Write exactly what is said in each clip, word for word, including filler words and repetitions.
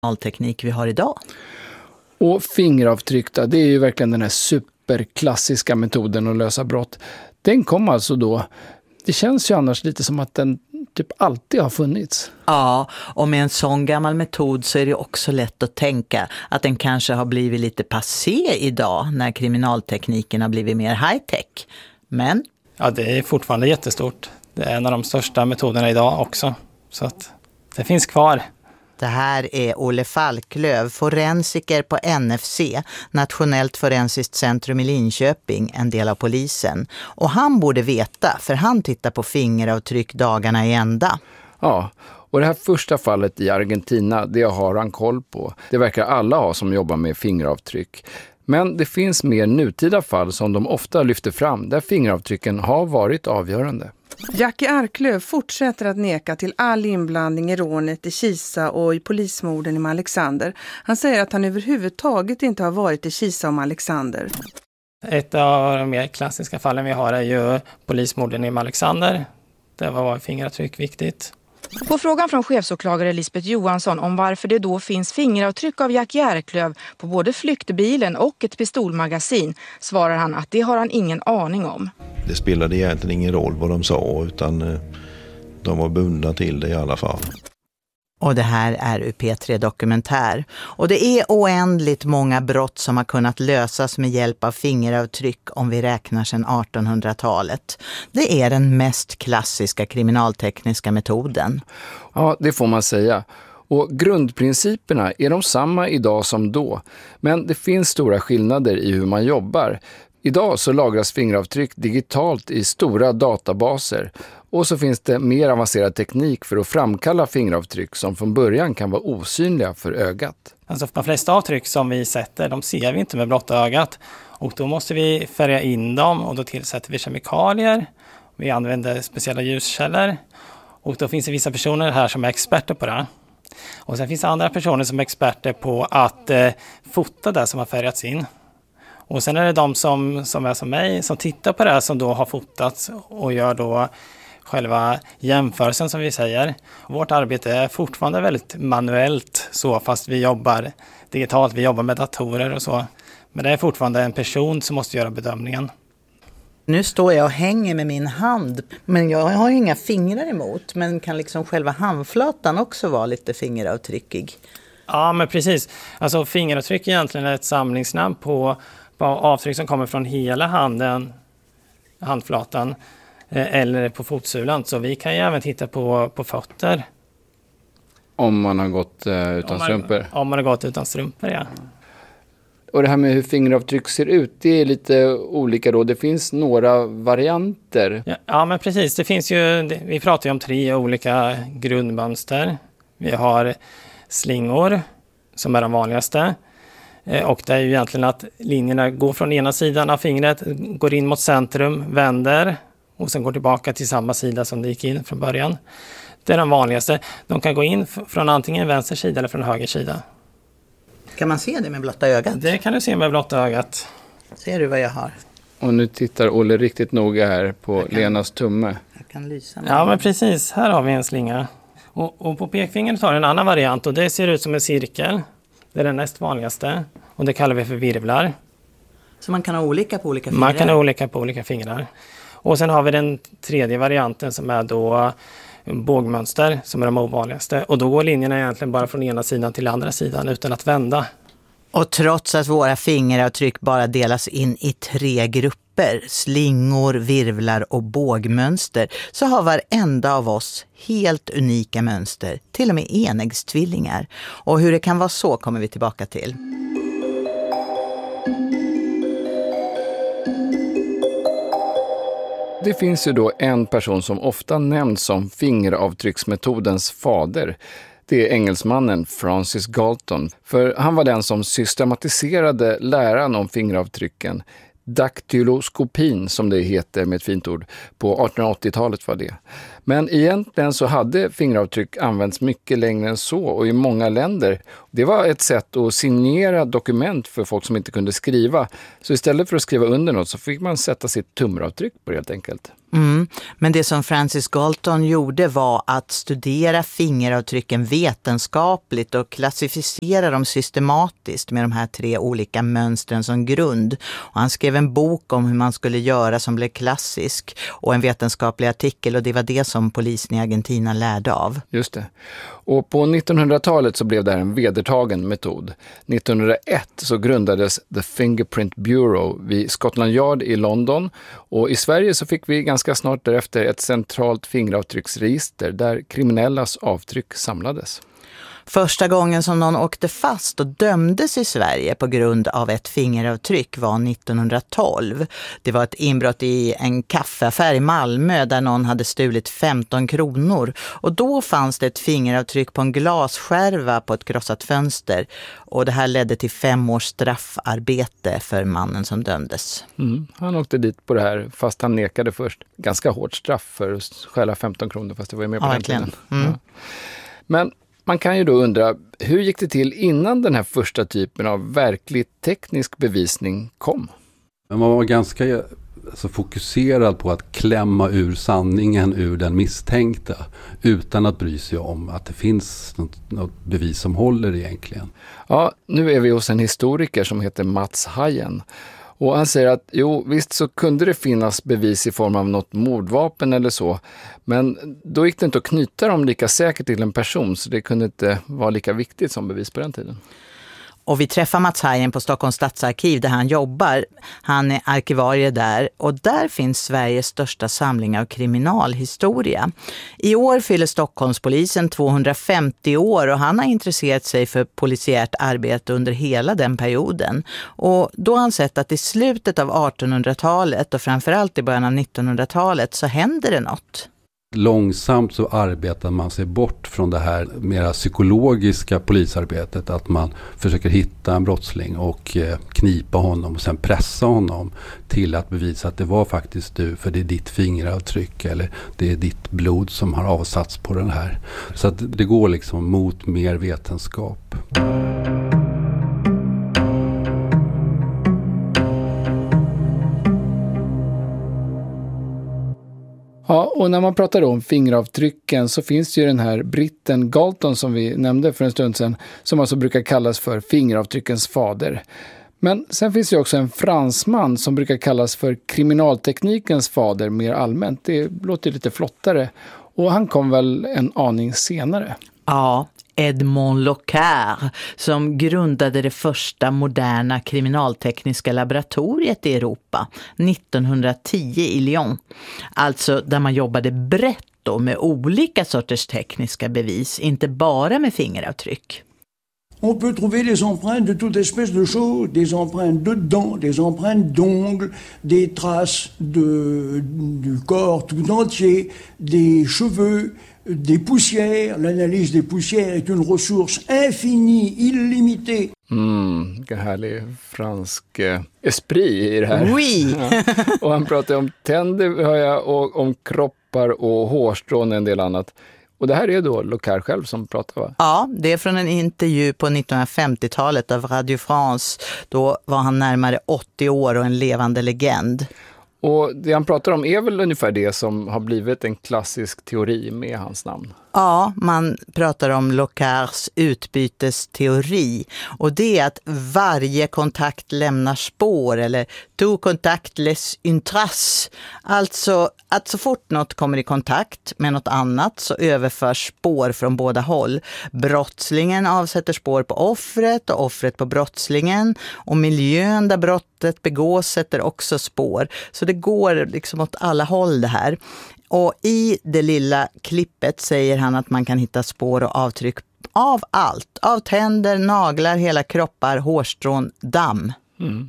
kriminalteknik vi har idag. Och fingeravtryck, det är ju verkligen den här superklassiska metoden att lösa brott. Den kom alltså då, det känns ju annars lite som att den typ alltid har funnits. Ja, och med en sån gammal metod så är det också lätt att tänka att den kanske har blivit lite passé idag när kriminaltekniken har blivit mer high-tech. Men? Ja, det är fortfarande jättestort. Det är en av de största metoderna idag också. Så att det finns kvar. Det här är Olle Falklöv, forensiker på N F C, Nationellt forensiskt centrum i Linköping, en del av polisen. Och han borde veta, för han tittar på fingeravtryck dagarna i ända. Ja, och det här första fallet i Argentina, det har han koll på. Det verkar alla ha som jobbar med fingeravtryck. Men det finns mer nutida fall som de ofta lyfter fram, där fingeravtrycken har varit avgörande. Jackie Arklöv fortsätter att neka till all inblandning i rånet i Kisa och i polismorden i Malexander. Han säger att han överhuvudtaget inte har varit i Kisa om Alexander. Ett av de mer klassiska fallen vi har är ju polismorden i Malexander. Där var fingeravtryck viktigt. På frågan från chefsåklagare Lisbeth Johansson om varför det då finns fingeravtryck av Jackie Arklöv på både flyktbilen och ett pistolmagasin svarar han att det har han ingen aning om. Det spelade egentligen ingen roll vad de sa, utan de var bundna till det i alla fall. Och det här är U P tre Dokumentär. Och det är oändligt många brott som har kunnat lösas med hjälp av fingeravtryck om vi räknar sedan artonhundratalet. Det är den mest klassiska kriminaltekniska metoden. Ja, det får man säga. Och grundprinciperna är de samma idag som då. Men det finns stora skillnader i hur man jobbar. Idag så lagras fingeravtryck digitalt i stora databaser. Och så finns det mer avancerad teknik för att framkalla fingeravtryck som från början kan vara osynliga för ögat. Alltså de flesta avtryck som vi sätter, de ser vi inte med blotta ögat. Och då måste vi färga in dem och då tillsätter vi kemikalier. Vi använder speciella ljuskällor. Och då finns det vissa personer här som är experter på det. Och sen finns det andra personer som är experter på att eh, fota det som har färgats in. Och sen är det de som, som är som mig som tittar på det här som då har fotats och gör då själva jämförelsen som vi säger. Vårt arbete är fortfarande väldigt manuellt så fast vi jobbar digitalt, vi jobbar med datorer och så. Men det är fortfarande en person som måste göra bedömningen. Nu står jag och hänger med min hand, men jag har ju inga fingrar emot. Men kan liksom själva handflatan också vara lite fingeravtryckig? Ja, men precis. Alltså fingeravtryck egentligen är ett samlingsnamn på, på avtryck som kommer från hela handen, handflatan, eller på fotsulan. Så vi kan ju även titta på, på fötter. Om man har gått eh, utan om man, strumpor? Om man har gått utan strumpor, ja. Och det här med hur fingeravtryck ser ut, det är lite olika då. Det finns några varianter. Ja, ja men precis. Det finns ju, vi pratar ju om tre olika grundmönster. Vi har slingor som är de vanligaste. Och det är ju egentligen att linjerna går från ena sidan av fingret, går in mot centrum, vänder och sen går tillbaka till samma sida som det gick in från början. Det är den vanligaste. De kan gå in från antingen vänster sida eller från höger sida. Kan man se det med blotta ögat? Det kan du se med blotta ögat. Ser du vad jag har? Och nu tittar Olle riktigt noga här på kan, Lenas tumme. Jag kan lysa. Ja, men precis. Här har vi en slinga. Och, och på pekfingret har en annan variant och det ser ut som en cirkel. Det är den näst vanligaste. Och det kallar vi för virvlar. Så man kan ha olika på olika fingrar? Man kan ha olika på olika fingrar. Och sen har vi den tredje varianten som är då bågmönster som är de ovanligaste. Och då går linjerna egentligen bara från ena sidan till andra sidan utan att vända. Och trots att våra fingeravtryck bara delas in i tre grupper, slingor, virvlar och bågmönster, så har varenda av oss helt unika mönster, till och med enäggstvillingar. Och hur det kan vara så kommer vi tillbaka till. Det finns ju då en person som ofta nämns som fingeravtrycksmetodens fader. Det är engelsmannen Francis Galton. För han var den som systematiserade läran om fingeravtrycken. Daktyloskopin som det heter med ett fint ord. På artonhundraåttiotalet var det. Men egentligen så hade fingeravtryck använts mycket längre än så och i många länder. Det var ett sätt att signera dokument för folk som inte kunde skriva. Så istället för att skriva under något så fick man sätta sitt tumravtryck på det helt enkelt. Mm. Men det som Francis Galton gjorde var att studera fingeravtrycken vetenskapligt och klassificera dem systematiskt med de här tre olika mönstren som grund. Och han skrev en bok om hur man skulle göra som blev klassisk och en vetenskaplig artikel, och det var det som polisen i Argentina lärde av. Just det. Och på nittonhundratalet så blev det här en vedertagen metod. nittonhundraett så grundades The Fingerprint Bureau vid Scotland Yard i London, och i Sverige så fick vi ganska snart därefter ett centralt fingeravtrycksregister där kriminellas avtryck samlades. Första gången som någon åkte fast och dömdes i Sverige på grund av ett fingeravtryck var nittonhundratolv. Det var ett inbrott i en kaffeaffär i Malmö där någon hade stulit femton kronor. Och då fanns det ett fingeravtryck på en glasskärva på ett krossat fönster. Och det här ledde till fem års straffarbete för mannen som dömdes. Mm, han åkte dit på det här fast han nekade först. Ganska hårt straff för att stjäla femton kronor, fast det var ju med på ja, den tiden. Mm. Ja. Men man kan ju då undra, hur gick det till innan den här första typen av verkligt teknisk bevisning kom? Man var ganska alltså, fokuserad på att klämma ur sanningen ur den misstänkta utan att bry sig om att det finns något, något bevis som håller egentligen. Ja, nu är vi hos en historiker som heter Mats Hajen. Och han säger att jo, visst så kunde det finnas bevis i form av något mordvapen eller så. Men då gick det inte att knyta dem lika säkert till en person, så det kunde inte vara lika viktigt som bevis på den tiden. Och vi träffar Mats Hajen på Stockholms stadsarkiv där han jobbar. Han är arkivarie där, och där finns Sveriges största samling av kriminalhistoria. I år fyller Stockholmspolisen tvåhundrafemtio år, och han har intresserat sig för polisiärt arbete under hela den perioden. Och då har han sett att i slutet av artonhundratalet och framförallt i början av nittonhundratalet så händer det något. Långsamt så arbetar man sig bort från det här mera psykologiska polisarbetet, att man försöker hitta en brottsling och eh, knipa honom och sen pressa honom till att bevisa att det var faktiskt du, för det är ditt fingeravtryck eller det är ditt blod som har avsatts på den här. Så att det går liksom mot mer vetenskap. Ja, och när man pratar om fingeravtrycken så finns det ju den här britten Galton som vi nämnde för en stund sedan, som alltså brukar kallas för fingeravtryckens fader. Men sen finns det också en fransman som brukar kallas för kriminalteknikens fader mer allmänt. Det låter lite flottare, och han kom väl en aning senare. Ja, Edmond Locard, som grundade det första moderna kriminaltekniska laboratoriet i Europa nittonhundratio i Lyon. Alltså där man jobbade brett då med olika sorters tekniska bevis, inte bara med fingeravtryck. On peut trouver des empreintes de toute espèce de choses, des empreintes de dents, des empreintes d'ongles, des traces de, du corps tout entier, des cheveux, des poussières. L'analyse des poussières est une ressource infinie, illimitée. Mm, vilken härlig fransk eh, esprit i det här. Oui. Ja. Och han pratar om tänder, hör jag, och om kroppar och hårstrån och en del annat. Och det här är då Locard själv som pratar, va? Ja, det är från en intervju på nittonhundrafemtiotalet av Radio France. Då var han närmare åttio år och en levande legend. Och det han pratar om är väl ungefär det som har blivit en klassisk teori med hans namn. Ja, man pratar om Locards utbytesteori, och det är att varje kontakt lämnar spår, eller tout contact laisse une trace. Alltså att så fort något kommer i kontakt med något annat så överförs spår från båda håll. Brottslingen avsätter spår på offret och offret på brottslingen, och miljön där brottet begås sätter också spår. Så det går liksom åt alla håll det här. Och i det lilla klippet säger han att man kan hitta spår och avtryck av allt. Av tänder, naglar, hela kroppar, hårstrån, damm. Mm.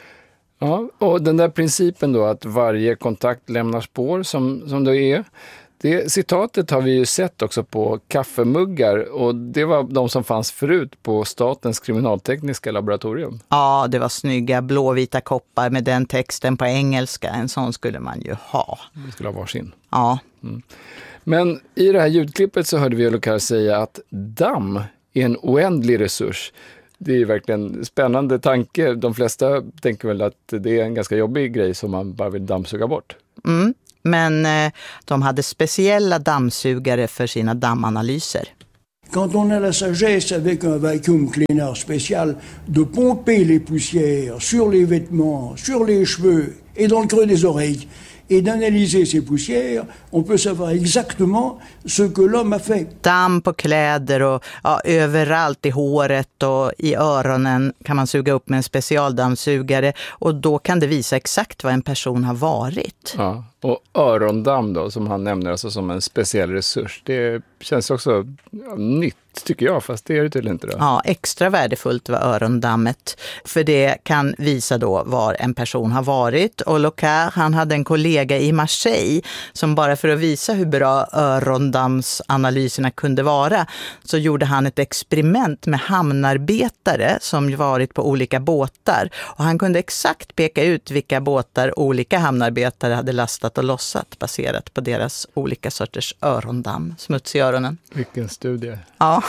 Ja, och den där principen då att varje kontakt lämnar spår som, som det är. Det citatet har vi ju sett också på kaffemuggar, och det var de som fanns förut på Statens kriminaltekniska laboratorium. Ja, det var snygga blåvita koppar med den texten på engelska. En sån skulle man ju ha. Vi skulle ha varsin. Ja. Mm. Men i det här ljudklippet så hörde vi Locard säga att damm är en oändlig resurs. Det är ju verkligen en spännande tanke. De flesta tänker väl att det är en ganska jobbig grej som man bara vill dammsuga bort. Mm. Men eh, de hade speciella dammsugare för sina dammanalyser. Quand on a la sagesse avec un vacuum cleaner spécial de pomper les poussières sur les vêtements, sur les cheveux et dans le creux des oreilles et d'analyser ces poussières, on peut savoir exactement ce que l'homme a fait. Damm på kläder och ja, överallt i håret och i öronen kan man suga upp med en specialdammsugare och då kan det visa exakt vad en person har varit. Ja, och örondamm då som han nämner alltså som en speciell resurs. Det känns också ja, nytt tycker jag, fast det är det tydligen inte då. Ja, extra värdefullt var örondammet. För det kan visa då var en person har varit. Och Locard, han hade en kollega i Marseille som bara för att visa hur bra örondammsanalyserna kunde vara så gjorde han ett experiment med hamnarbetare som varit på olika båtar. Och han kunde exakt peka ut vilka båtar olika hamnarbetare hade lastat och lossat baserat på deras olika sorters örondamm, smuts i öronen. Vilken studie. Ja.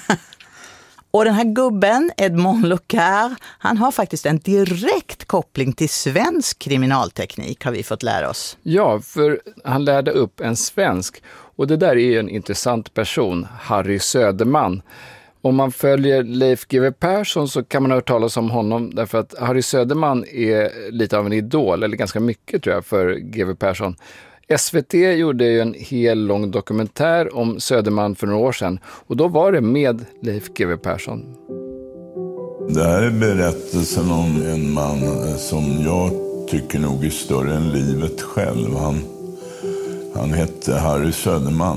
Och den här gubben, Edmond Locard, han har faktiskt en direkt koppling till svensk kriminalteknik har vi fått lära oss. Ja, för han lärde upp en svensk och det där är en intressant person, Harry Söderman. Om man följer Leif G W Persson så kan man ha hört talas om honom därför att Harry Söderman är lite av en idol, eller ganska mycket tror jag, för G W Persson. S V T gjorde ju en hel lång dokumentär om Söderman för några år sedan och då var det med Leif G W Persson. Det här är berättelsen om en man som jag tycker nog är större än livet själv. Han, han hette Harry Söderman.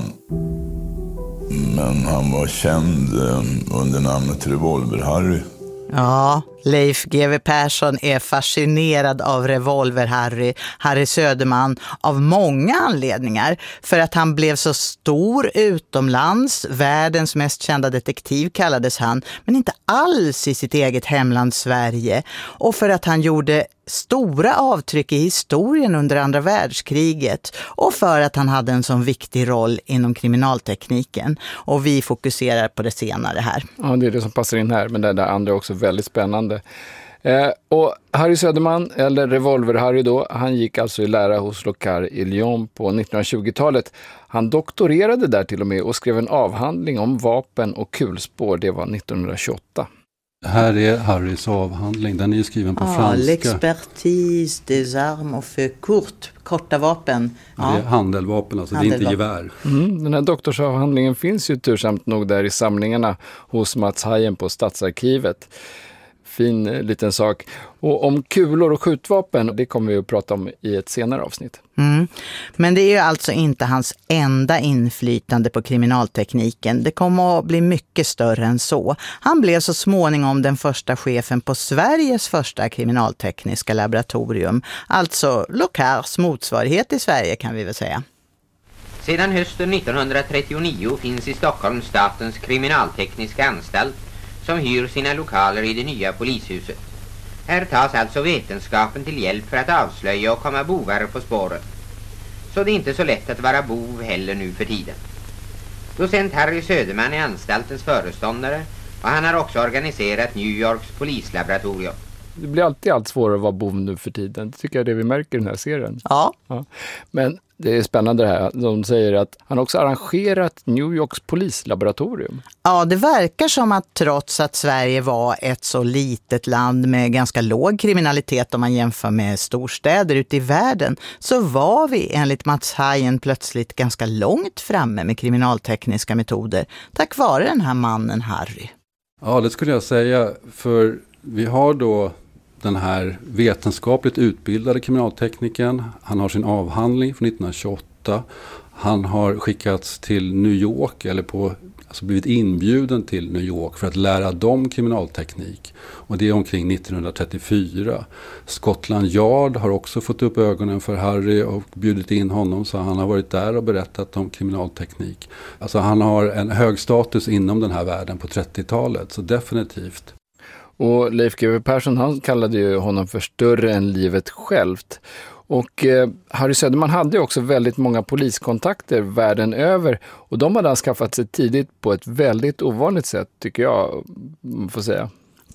Men han var känd under namnet Revolver-Harry. Ja, Leif G W Persson är fascinerad av Revolver-Harry, Harry Söderman, av många anledningar. För att han blev så stor utomlands, världens mest kända detektiv kallades han, men inte alls i sitt eget hemland Sverige. Och för att han gjorde stora avtryck i historien under andra världskriget och för att han hade en sån viktig roll inom kriminaltekniken. Och vi fokuserar på det senare här. Ja, det är det som passar in här, men det där andra är också väldigt spännande. Eh, och Harry Söderman, eller Revolver-Harry då, han gick alltså i lära hos Locard i Lyon på nittonhundratjugotalet. Han doktorerade där till och med och skrev en avhandling om vapen och kulspår, det var nittonhundratjugoåtta. Här är Harrys avhandling, den är ju skriven på ah, franska. L'expertise des armes au feu court, korta vapen. Ja. Det är handeldvapen, alltså handeldvapen. Det är inte gevär. Mm, den här doktorsavhandlingen finns ju tursamt nog där i samlingarna hos Mats Hajen på Stadsarkivet. Fin liten sak. Och om kulor och skjutvapen, det kommer vi att prata om i ett senare avsnitt. Mm. Men det är ju alltså inte hans enda inflytande på kriminaltekniken. Det kommer att bli mycket större än så. Han blev så småningom den första chefen på Sveriges första kriminaltekniska laboratorium. Alltså Locards motsvarighet i Sverige kan vi väl säga. Sedan hösten nittonhundratrettionio finns i Stockholm statens kriminaltekniska anstalt som hyr sina lokaler i det nya polishuset. Här tas alltså vetenskapen till hjälp för att avslöja och komma bovar på spåren. Så det är inte så lätt att vara bov heller nu för tiden. Docent Harry Söderman är anstaltens föreståndare och han har också organiserat New Yorks polislaboratorium. Det blir alltid allt svårare att vara bov nu för tiden. Det tycker jag är det vi märker i den här serien. Ja. ja. Men det är spännande det här. De säger att han också arrangerat New Yorks polislaboratorium. Ja, det verkar som att trots att Sverige var ett så litet land med ganska låg kriminalitet om man jämför med storstäder ute i världen, så var vi enligt Mats Hajen plötsligt ganska långt framme med kriminaltekniska metoder tack vare den här mannen Harry. Ja, det skulle jag säga, för vi har då den här vetenskapligt utbildade kriminalteknikern. Han har sin avhandling från nittonhundratjugoåtta. Han har skickats till New York, eller på, alltså blivit inbjuden till New York för att lära dem kriminalteknik. Och det är omkring nittonhundratrettiofyra. Scotland Yard har också fått upp ögonen för Harry och bjudit in honom, så han har varit där och berättat om kriminalteknik. Alltså han har en hög status inom den här världen på trettiotalet, så definitivt. Och Leif G W Persson, han kallade ju honom för större än livet självt. Och eh, Harry Söderman hade ju också väldigt många poliskontakter världen över. Och de hade han skaffat sig tidigt på ett väldigt ovanligt sätt, tycker jag, man får säga.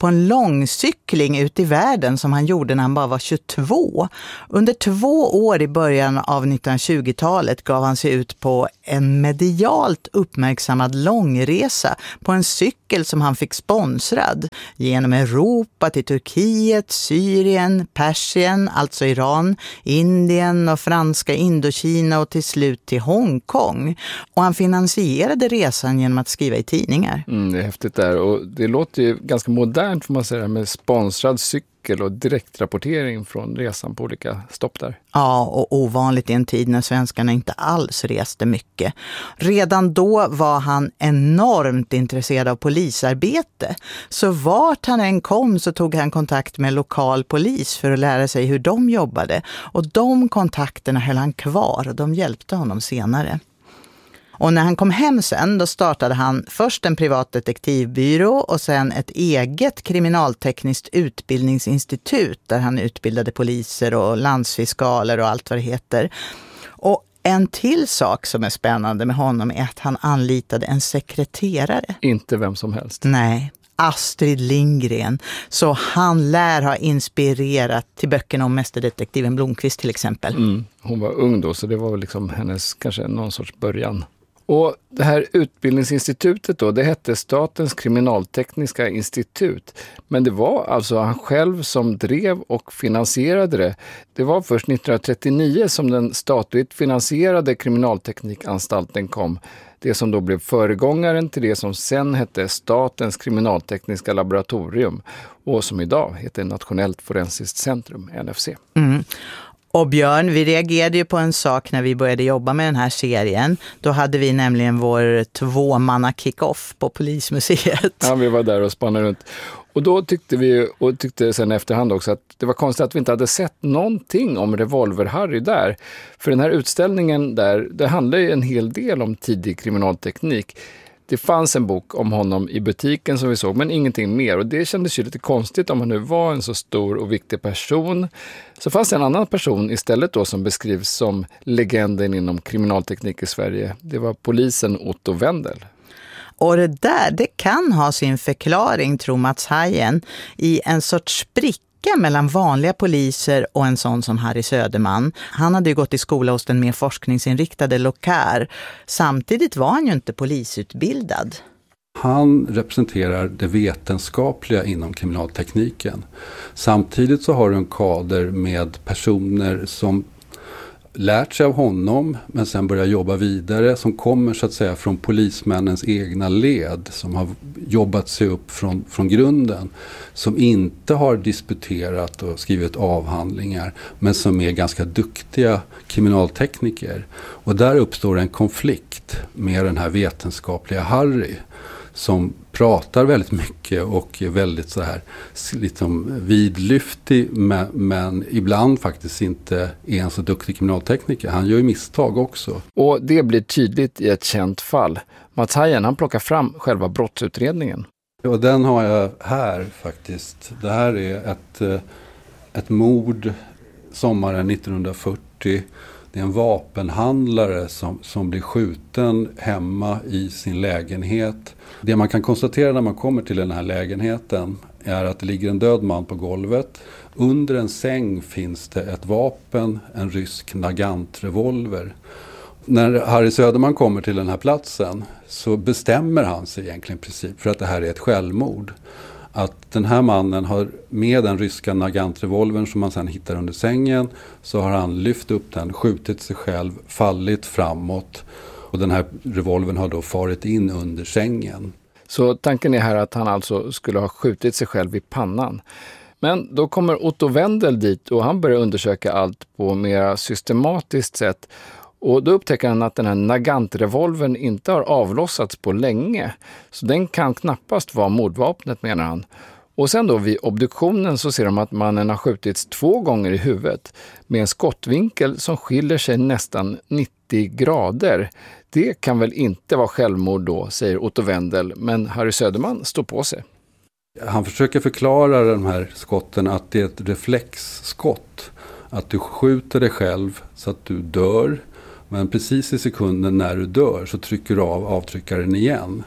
på en långcykling ut i världen som han gjorde när han bara var tjugotvå. Under två år i början av nittonhundratjugotalet gav han sig ut på en medialt uppmärksammad långresa på en cykel som han fick sponsrad genom Europa till Turkiet, Syrien, Persien, alltså Iran, Indien och franska Indokina och till slut till Hongkong. Och han finansierade resan genom att skriva i tidningar. Mm, det är häftigt där, och det låter ju ganska modernt får man säga, med sponsrad cykel och direktrapportering från resan på olika stopp där. Ja, och ovanligt i en tid när svenskarna inte alls reste mycket. Redan då var han enormt intresserad av polisarbete. Så vart han än kom så tog han kontakt med lokal polis för att lära sig hur de jobbade. Och de kontakterna höll han kvar och de hjälpte honom senare. Och när han kom hem sen, då startade han först en privat detektivbyrå och sen ett eget kriminaltekniskt utbildningsinstitut där han utbildade poliser och landsfiskaler och allt vad det heter. Och en till sak som är spännande med honom är att han anlitade en sekreterare. Inte vem som helst. Nej. Astrid Lindgren. Så han lär ha inspirerat till böckerna om mästerdetektiven Blomqvist till exempel. Mm. Hon var ung då, så det var väl liksom hennes kanske någon sorts början. Och det här utbildningsinstitutet då, det hette Statens kriminaltekniska institut. Men det var alltså han själv som drev och finansierade det. Det var först nittonhundratrettionio som den statligt finansierade kriminalteknikanstalten kom. Det som då blev föregångaren till det som sen hette Statens kriminaltekniska laboratorium och som idag heter Nationellt forensiskt centrum, N F C. Mm. Och Björn, vi reagerade ju på en sak när vi började jobba med den här serien. Då hade vi nämligen vår tvåmanna kick-off på Polismuseet. Ja, vi var där och spannade runt. Och då tyckte vi, och tyckte sen efterhand också, att det var konstigt att vi inte hade sett någonting om Revolver-Harry där. För den här utställningen där, det handlar ju en hel del om tidig kriminalteknik. Det fanns en bok om honom i butiken som vi såg, men ingenting mer. Och det kändes ju lite konstigt om han nu var en så stor och viktig person. Så fanns det en annan person istället då som beskrivs som legenden inom kriminalteknik i Sverige. Det var polisen Otto Wendel. Och det där, det kan ha sin förklaring, tror Mats Hajen, i en sorts spricka mellan vanliga poliser och en sån som Harry Söderman. Han hade ju gått i skola hos den mer forskningsinriktade Lokär. Samtidigt var han ju inte polisutbildad. Han representerar det vetenskapliga inom kriminaltekniken. Samtidigt så har du en kader med personer som lärt sig av honom men sen börjar jobba vidare, som kommer så att säga från polismännens egna led, som har jobbat sig upp från, från grunden, som inte har disputerat och skrivit avhandlingar men som är ganska duktiga kriminaltekniker. Och där uppstår en konflikt med den här vetenskapliga Harry som pratar väldigt mycket och är väldigt så här liksom vidlyftig, men, men ibland faktiskt inte är en så duktig kriminaltekniker. Han gör ju misstag också. Och det blir tydligt i ett känt fall. Mats Hajen, han plockar fram själva brottsutredningen. Och den har jag här faktiskt. Det här är ett, ett mord sommaren nittonhundrafyrtio. Det är en vapenhandlare som, som blir skjuten hemma i sin lägenhet. Det man kan konstatera när man kommer till den här lägenheten är att det ligger en död man på golvet. Under en säng finns det ett vapen, en rysk Nagant-revolver. När Harry Söderman kommer till den här platsen så bestämmer han sig egentligen i princip för att det här är ett självmord. Att den här mannen har med den ryska Nagant-revolvern som man sedan hittar under sängen, så har han lyft upp den, skjutit sig själv, fallit framåt och den här revolvern har då farit in under sängen. Så tanken är här att han alltså skulle ha skjutit sig själv i pannan. Men då kommer Otto Wendel dit och han börjar undersöka allt på mer systematiskt sätt. Och då upptäcker han att den här Nagant-revolvern inte har avlossats på länge. Så den kan knappast vara mordvapnet, menar han. Och sen då vid obduktionen så ser de att mannen har skjutits två gånger i huvudet med en skottvinkel som skiljer sig nästan nittio grader. Det kan väl inte vara självmord då, säger Otto Wendel, men Harry Söderman står på sig. Han försöker förklara de här skotten att det är ett reflexskott. Att du skjuter dig själv så att du dör. Men precis i sekunden när du dör så trycker du av avtryckaren igen.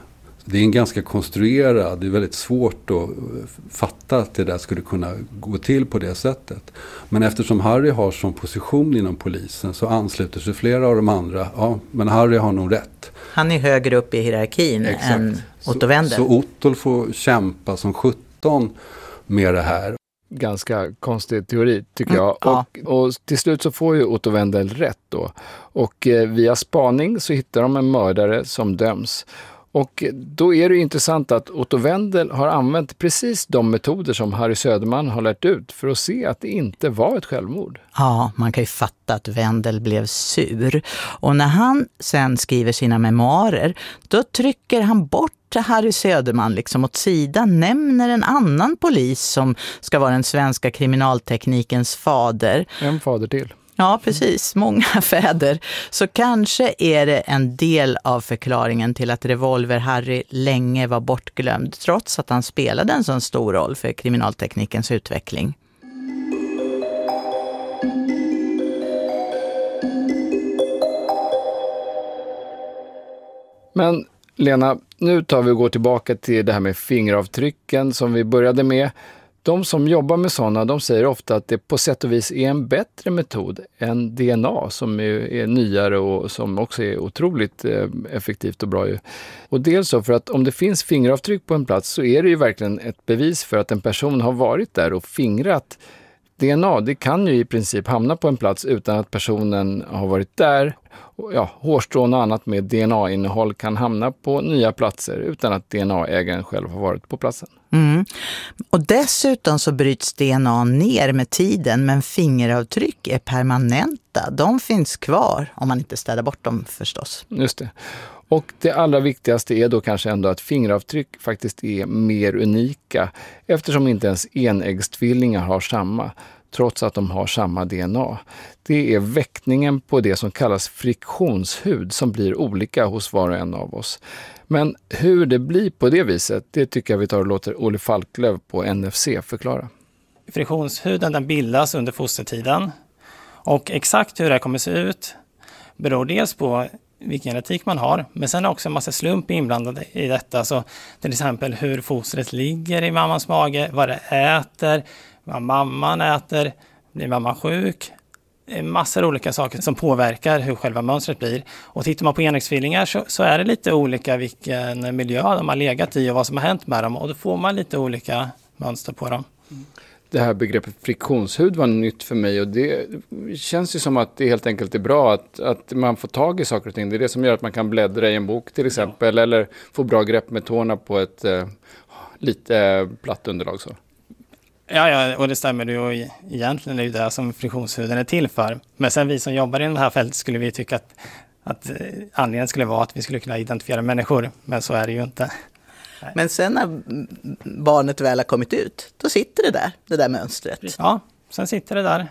det är en ganska konstruerad, det är väldigt svårt att fatta att det där skulle kunna gå till på det sättet. Men eftersom Harry har som position inom polisen så ansluter sig flera av de andra. Ja, men Harry har nog rätt. Han är högre upp i hierarkin. Exakt. Än Otto Wendel. Så, så Otto får kämpa som sjutton med det här. Ganska konstig teori tycker jag. Mm, ja. och, och till slut så får ju Otto Wendel rätt då. Och eh, via spaning så hittar de en mördare som döms. Och då är det intressant att Otto Wendel har använt precis de metoder som Harry Söderman har lärt ut för att se att det inte var ett självmord. Ja, man kan ju fatta att Wendel blev sur. Och när han sen skriver sina memoarer, då trycker han bort Harry Söderman liksom åt sidan, nämner en annan polis som ska vara den svenska kriminalteknikens fader. En fader till. Ja, precis. Många fäder. Så kanske är det en del av förklaringen till att Revolver-Harry länge var bortglömd, trots att han spelade en sån stor roll för kriminalteknikens utveckling. Men Lena, nu tar vi och går tillbaka till det här med fingeravtrycken som vi började med. De som jobbar med sådana, de säger ofta att det på sätt och vis är en bättre metod än D N A som är, är nyare och som också är otroligt eh, effektivt och bra. Ju. Och dels så för att om det finns fingeravtryck på en plats så är det ju verkligen ett bevis för att en person har varit där och fingrat. D N A, det kan ju i princip hamna på en plats utan att personen har varit där. Ja, hårstrån och annat med D N A-innehåll kan hamna på nya platser utan att D N A-ägaren själv har varit på platsen. Mm. Och dessutom så bryts D N A ner med tiden, men fingeravtryck är permanenta. De finns kvar om man inte städar bort dem förstås. Just det. Och det allra viktigaste är då kanske ändå att fingeravtryck faktiskt är mer unika eftersom inte ens enäggstvillingar har samma, trots att de har samma D N A. Det är väckningen på det som kallas friktionshud som blir olika hos var och en av oss. Men hur det blir på det viset, det tycker jag vi tar och låter Olle Falklöv på N F C förklara. Friktionshuden den bildas under fostertiden och exakt hur det kommer se ut beror dels på vilken genetik man har, men sen är också en massa slump inblandade i detta. Så till exempel hur fostret ligger i mammans mage, vad det äter, vad mamman äter, blir mamman sjuk. Det är massor av olika saker som påverkar hur själva mönstret blir. Och tittar man på enäggstvillingar så, så är det lite olika vilken miljö de har legat i och vad som har hänt med dem. Och då får man lite olika mönster på dem. Det här begreppet friktionshud var nytt för mig och det känns ju som att det helt enkelt är bra att, att man får tag i saker och ting. Det är det som gör att man kan bläddra i en bok till exempel, ja. Eller få bra grepp med tårna på ett eh, lite platt underlag så. Ja, ja, och det stämmer ju. Egentligen är det det som friktionshuden är till för. Men sen vi som jobbar i det här fältet skulle vi tycka att, att anledningen skulle vara att vi skulle kunna identifiera människor. Men så är det ju inte. Nej. Men sen när barnet väl har kommit ut, då sitter det där, det där mönstret. Ja, sen sitter det där.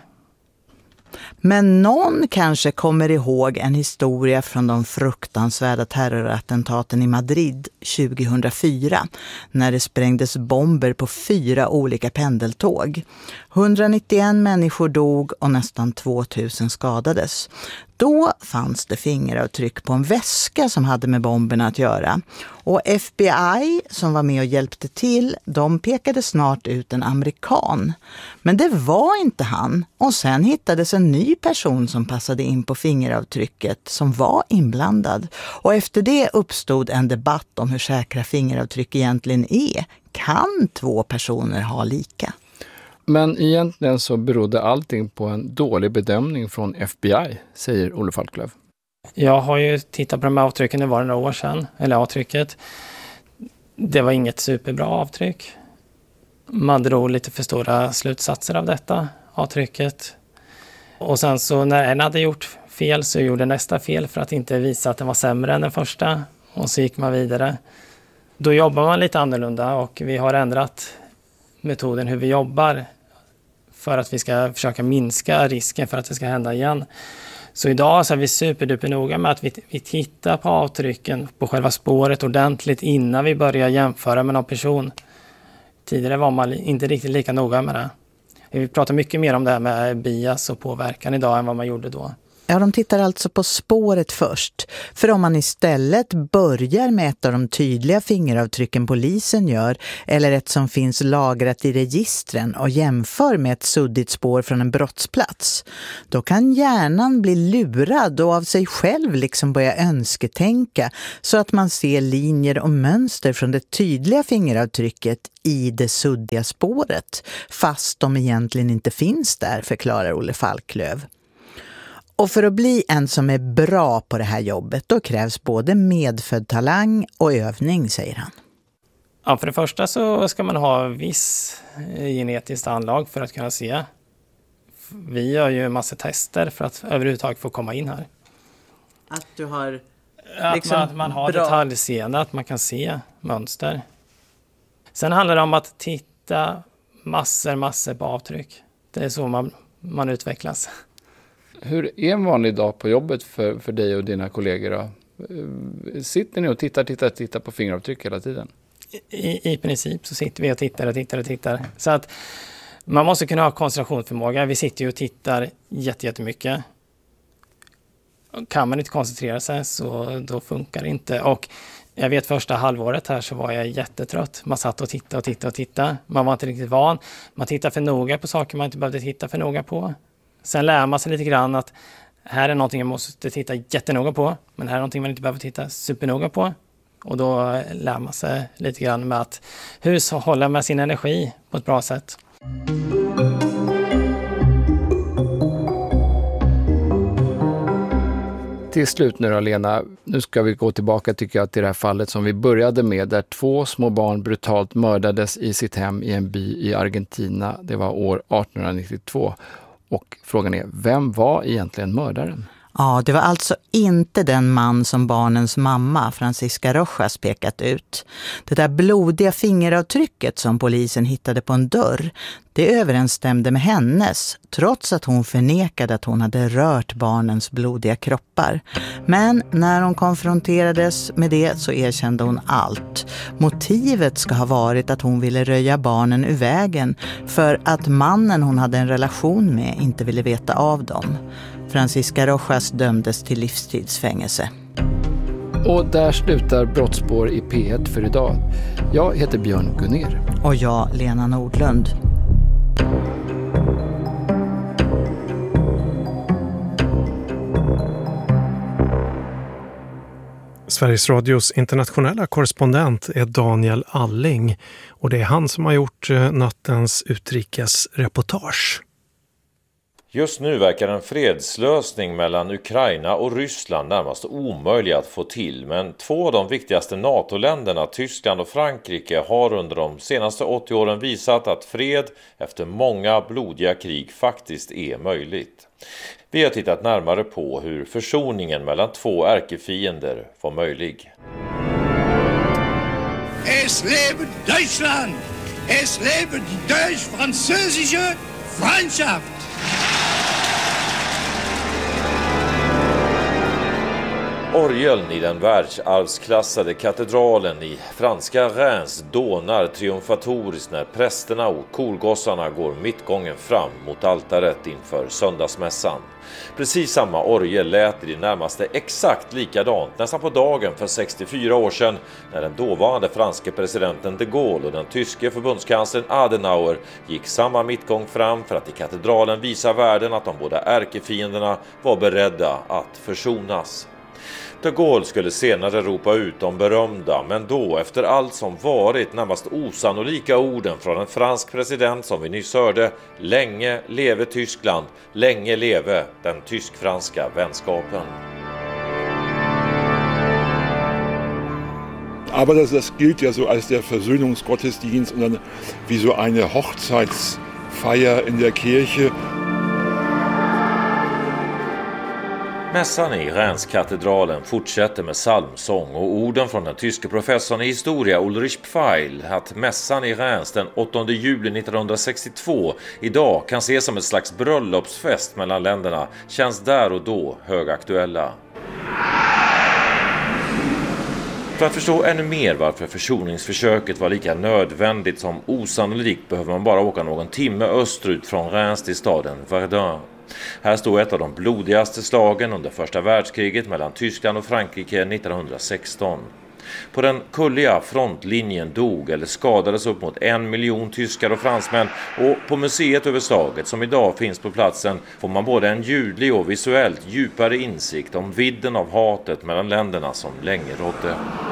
Men någon kanske kommer ihåg en historia från de fruktansvärda terrorattentaten i Madrid tjugohundrafyra när det sprängdes bomber på fyra olika pendeltåg. hundranittioen människor dog och nästan tvåtusen skadades. Då fanns det fingeravtryck på en väska som hade med bomberna att göra. Och F B I som var med och hjälpte till, de pekade snart ut en amerikan. Men det var inte han. Och sen hittades en ny person som passade in på fingeravtrycket som var inblandad. Och efter det uppstod en debatt om hur säkra fingeravtryck egentligen är. Kan två personer ha lika? Men egentligen så berodde allting på en dålig bedömning från F B I, säger Olle Falklöv. Jag har ju tittat på de här avtrycken, det var några år sedan, eller avtrycket. Det var inget superbra avtryck. Man drog lite för stora slutsatser av detta avtrycket. Och sen så när en hade gjort fel så gjorde nästa fel för att inte visa att den var sämre än den första. Och så gick man vidare. Då jobbar man lite annorlunda och vi har ändrat metoden hur vi jobbar för att vi ska försöka minska risken för att det ska hända igen. Så idag så är vi superduper noga med att vi, vi tittar på avtrycken på själva spåret ordentligt innan vi börjar jämföra med någon person. Tidigare var man inte riktigt lika noga med det. Vi pratar mycket mer om det här med bias och påverkan idag än vad man gjorde då. Ja, de tittar alltså på spåret först. För om man istället börjar med ett av de tydliga fingeravtrycken polisen gör eller ett som finns lagrat i registren och jämför med ett suddigt spår från en brottsplats, då kan hjärnan bli lurad och av sig själv liksom börja önsketänka så att man ser linjer och mönster från det tydliga fingeravtrycket i det suddiga spåret, fast de egentligen inte finns där, förklarar Olle Falklöv. Och för att bli en som är bra på det här jobbet, då krävs både medfödd talang och övning, säger han. Ja, för det första så ska man ha viss genetiskt anlag för att kunna se. Vi gör ju en massa tester för att överhuvudtaget få komma in här. Att du har liksom att man, att man har detaljseende, att man kan se mönster. Sen handlar det om att titta massor, massor på avtryck. Det är så man, man utvecklas. Hur är en vanlig dag på jobbet för, för dig och dina kollegor då? Sitter ni och tittar, tittar, tittar på fingeravtryck hela tiden? I, I princip så sitter vi och tittar och tittar och tittar. Så att man måste kunna ha koncentrationsförmåga. Vi sitter ju och tittar jättemycket. Kan man inte koncentrera sig så då funkar det inte. Och jag vet första halvåret här så var jag jättetrött. Man satt och tittade och tittade och tittade. Man var inte riktigt van. Man tittar för noga på saker man inte behövde titta för noga på. Sen lär man sig lite grann att här är någonting jag måste titta jättenoga på. Men här är någonting man inte behöver titta supernoga på. Och då lär man sig lite grann med att hushålla med sin energi på ett bra sätt. Till slut nu då, Lena, nu ska vi gå tillbaka tycker jag till det här fallet som vi började med, där två små barn brutalt mördades i sitt hem i en by i Argentina. Det var år arton nittiotvå. Och frågan är, vem var egentligen mördaren? Ja, det var alltså inte den man som barnens mamma, Francisca Rojas, pekat ut. Det där blodiga fingeravtrycket som polisen hittade på en dörr, det överensstämde med hennes, trots att hon förnekade att hon hade rört barnens blodiga kroppar. Men när hon konfronterades med det så erkände hon allt. Motivet ska ha varit att hon ville röja barnen ur vägen för att mannen hon hade en relation med inte ville veta av dem. Francisca Rojas dömdes till livstidsfängelse. Och där slutar Brottsspår i P ett för idag. Jag heter Björn Gunner. Och jag, Lena Nordlund. Sveriges Radios internationella korrespondent är Daniel Alling och det är han som har gjort nattens utrikesreportage. Just nu verkar en fredslösning mellan Ukraina och Ryssland närmast omöjlig att få till, men två av de viktigaste NATO-länderna, Tyskland och Frankrike, har under de senaste åttio åren visat att fred efter många blodiga krig faktiskt är möjligt. Vi har tittat närmare på hur försoningen mellan två ärkefiender var möjlig. Es lebe Deutschland! Es lebe die deutsch-französische Freundschaft! Orgeln i den världsarvsklassade katedralen i franska Reims dånar triumfatoriskt när prästerna och korgossarna går mittgången fram mot altaret inför söndagsmässan. Precis samma orgel lät i det närmaste exakt likadant nästan på dagen för sextiofyra år sedan när den dåvarande franske presidenten de Gaulle och den tyske förbundskanslern Adenauer gick samma mittgång fram för att i katedralen visa världen att de båda ärkefienderna var beredda att försonas. De Gaulle skulle senare ropa ut de berömda, men då efter allt som varit närmast osannolika orden från en fransk president som vi nyss hörde: länge leve Tyskland, länge leve den tysk-franska vänskapen. Aber das, das gilt ja so als der Versöhnungsgottesdienst und dann wie so eine Hochzeitsfeier in der Kirche. Mässan i Reims-katedralen fortsätter med psalmsång och orden från den tyske professorn i historia Ulrich Pfeil att mässan i Reims den åttonde juli nittonhundrasextiotvå idag kan ses som ett slags bröllopsfest mellan länderna känns där och då högaktuella. För att förstå ännu mer varför försoningsförsöket var lika nödvändigt som osannolikt behöver man bara åka någon timme österut från Reims till staden Verdun. Här står ett av de blodigaste slagen under första världskriget mellan Tyskland och Frankrike nittonhundrasexton. På den kulliga frontlinjen dog eller skadades upp mot en miljon tyskar och fransmän, och på museet över slaget som idag finns på platsen får man både en ljudlig och visuellt djupare insikt om vidden av hatet mellan länderna som länge rådde.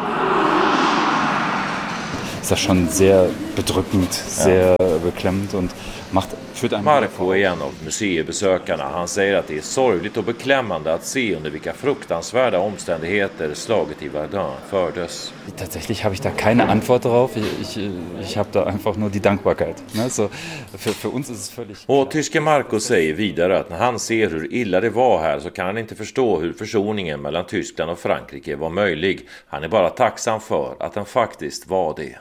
Det är schon sehr bedrückend, sehr ja. beklämmend und macht Marco är en av museibesökarna. Han säger att det är sorgligt och beklämmande att se under vilka fruktansvärda omständigheter slaget i Verdun fördes. Tatsächlich habe ich da keine Antwort darauf. Ich, ich, ich habe da einfach nur die Dankbarkeit. Så för, för oss är det völlig... Och tyske Marco säger vidare att när han ser hur illa det var här så kan han inte förstå hur försoningen mellan Tyskland och Frankrike var möjlig. Han är bara tacksam för att den faktiskt var det.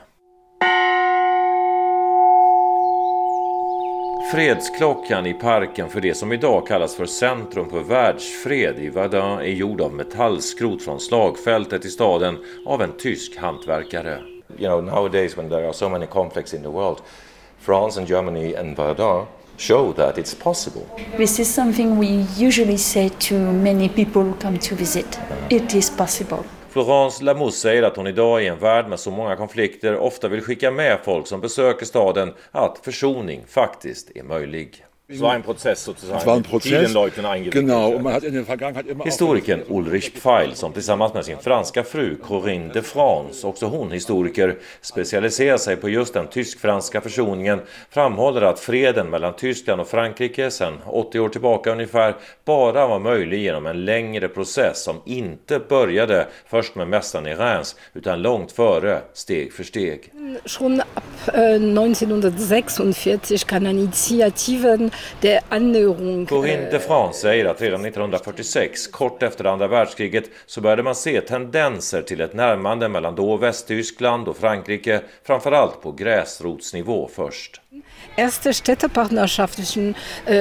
Fredsklockan i parken för det som idag kallas för Centrum för världsfred i Verdun är gjord av metallskrot från slagfältet i staden av en tysk hantverkare. You know, nowadays when there are so many conflicts in the world, France and Germany and Verdun show that it's possible. This is something we usually say to many people who come to visit. It is possible. Florence Lamousse säger att hon idag i en värld med så många konflikter ofta vill skicka med folk som besöker staden att försoning faktiskt är möjlig. Det var en process sozusagen. Det var en process. Genau, man hat in der Vergangenheit immer Historikern Ulrich Pfeil, som tillsammans med sin franska fru Corinne de France, också hon historiker, specialiserar sig på just den tysk-franska försoningen, framhåller att freden mellan Tyskland och Frankrike sedan åttio år tillbaka ungefär bara var möjlig genom en längre process som inte började först med mässan i Reims utan långt före, steg för steg. Schon ab äh, neunzehnhundertsechsundvierzig kan initiativen der Annäherung... Corinne de France säger att redan nittonhundrafyrtiosex, kort efter andra världskriget, så började man se tendenser till ett närmande mellan då Västtyskland och Frankrike, framförallt på gräsrotsnivå först. Erste Städtepartnerschaften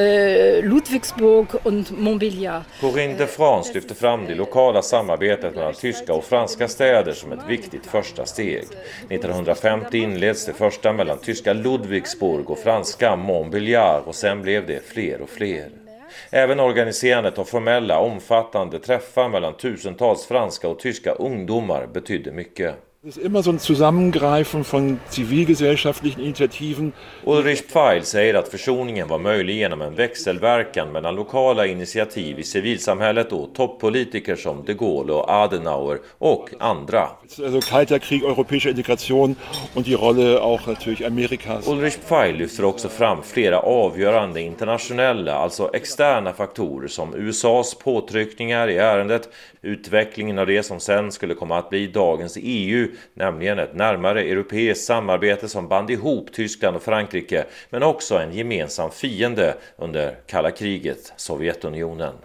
äh, Ludwigsburg und Montbéliard. Corinne de France lyfter fram det lokala samarbetet mellan tyska och franska städer som ett viktigt första steg. nittonhundrafemtio inleds det första mellan tyska Ludwigsburg och franska Montbéliard, och sen blev det fler och fler. Även organiserandet av formella, omfattande träffar mellan tusentals franska och tyska ungdomar betydde mycket. Det är immer så ett Zusammengreifen von zivilgesellschaftlichen Initiativen. Ulrich Pfeil säger att försoningen var möjlig genom en växelverkan mellan lokala initiativ i civilsamhället och toppolitiker som de Gaulle och Adenauer och andra. Also Kalter Krieg, europäische Integration und die Rolle auch natürlich Amerikas. Ulrich Pfeil lyfter också fram flera avgörande internationella, alltså externa faktorer som U S A:s påtryckningar i ärendet, utvecklingen av det som sen skulle komma att bli dagens E U, nämligen ett närmare europeiskt samarbete som band ihop Tyskland och Frankrike, men också en gemensam fiende under kalla kriget, Sovjetunionen.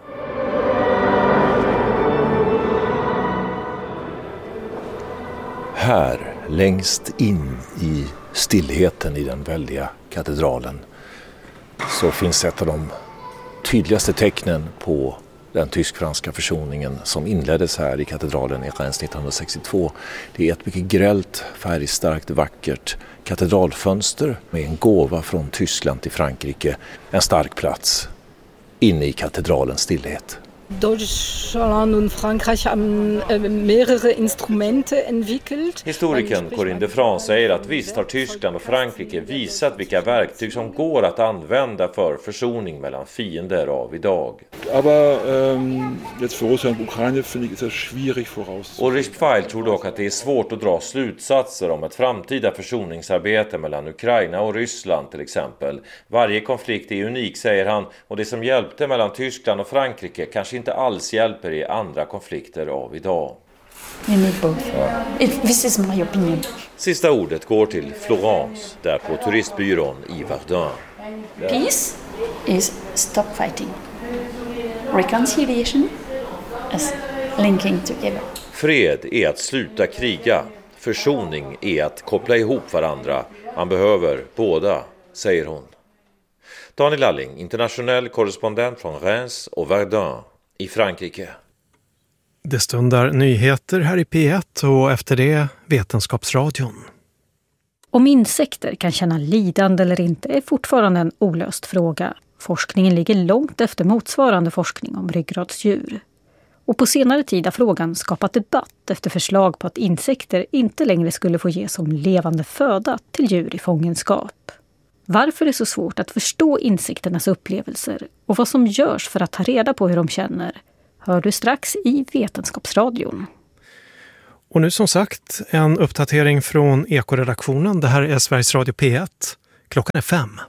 Här, längst in i stillheten i den väldiga katedralen, så finns ett av de tydligaste tecknen på den tysk-franska försoningen som inleddes här i katedralen i Reims nittonhundrasextiotvå. Det är ett mycket grällt, färgstarkt, vackert katedralfönster med en gåva från Tyskland till Frankrike. En stark plats inne i katedralens stillhet. Deutschland und Frankreich haben mehrere Instrumente entwickelt. Historikern Corinne de France säger att visst har Tyskland och Frankrike visat vilka verktyg som går att använda för försoning mellan fiender av idag. Aber ähm, jetzt för Russland och Ukraina finde ich det schwierig voraus. Ulrich Pfeil tror dock att det är svårt att dra slutsatser om ett framtida försoningsarbete mellan Ukraina och Ryssland till exempel. Varje konflikt är unik, säger han, och det som hjälpte mellan Tyskland och Frankrike kanske inte alls hjälper i andra konflikter av idag. You need both. It, this is my opinion. Sista ordet går till Florence, där på turistbyrån i Verdun. Peace is stop fighting. Reconciliation is linking together. Fred är att sluta kriga. Försoning är att koppla ihop varandra. Man behöver båda, säger hon. Daniel Alling, internationell korrespondent från Reims och Verdun i Frankrike. Det stundar nyheter här i P ett och efter det Vetenskapsradion. Om insekter kan känna lidande eller inte är fortfarande en olöst fråga. Forskningen ligger långt efter motsvarande forskning om ryggradsdjur. Och på senare tid har frågan skapat debatt efter förslag på att insekter inte längre skulle få ges som levande föda till djur i fångenskap. Varför det är så svårt att förstå insekternas upplevelser och vad som görs för att ta reda på hur de känner hör du strax i Vetenskapsradion. Och nu som sagt en uppdatering från Ekoredaktionen. Det här är Sveriges Radio P ett. Klockan är fem.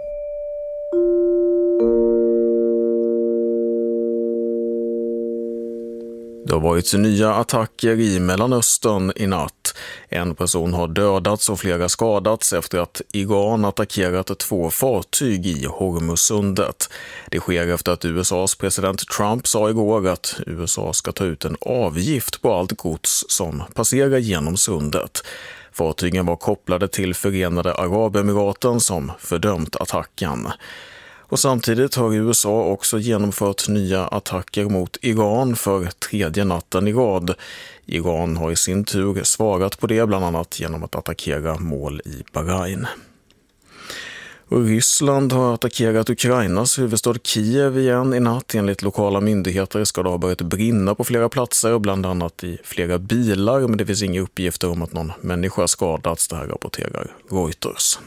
Det har varit nya attacker i Mellanöstern i natt. En person har dödats och flera skadats efter att Iran attackerat två fartyg i Hormuzsundet. Det sker efter att U S A:s president Trump sa igår att U S A ska ta ut en avgift på allt gods som passerar genom sundet. Fartygen var kopplade till Förenade Arabemiraten som fördömt attacken. Och samtidigt har U S A också genomfört nya attacker mot Iran för tredje natten i rad. Iran har i sin tur svarat på det bland annat genom att attackera mål i Bahrain. Och Ryssland har attackerat Ukrainas huvudstad Kiev igen i natt. Enligt lokala myndigheter ska det ha börjat brinna på flera platser, bland annat i flera bilar. Men det finns inga uppgifter om att någon människa skadats, det här rapporterar Reuters.